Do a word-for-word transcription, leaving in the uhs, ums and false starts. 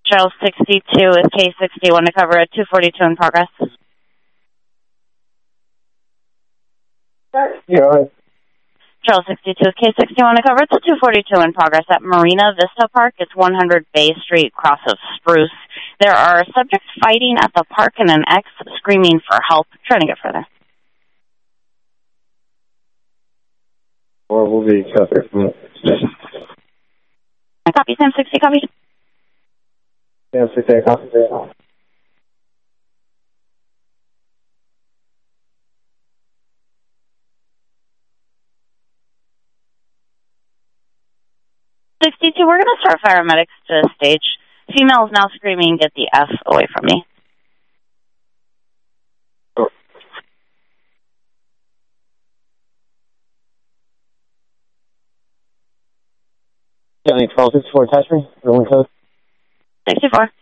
Charles sixty-two with K sixty-one to cover at two forty-two in progress. Yeah, all right. Charles sixty-two with K sixty-one to cover. It's two forty-two in progress at Marina Vista Park. It's one hundred Bay Street, cross of Spruce. There are subjects fighting at the park and an ex screaming for help. Trying to get further. Or we'll be covered. Copy, Sam sixty, copy. Sam sixty, copy. sixty-two, we're going to start paramedics to stage. Female is now screaming, get the F away from me. Sure. County twelve sixty-four, attach me. Rolling code. sixty-four.